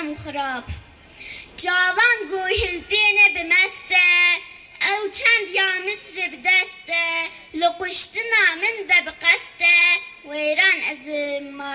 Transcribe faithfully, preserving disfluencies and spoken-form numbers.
و خراب جوان گوهلتینه بمسته او چند یا مصر بدسته لقشتنا من ده بقسته ویران از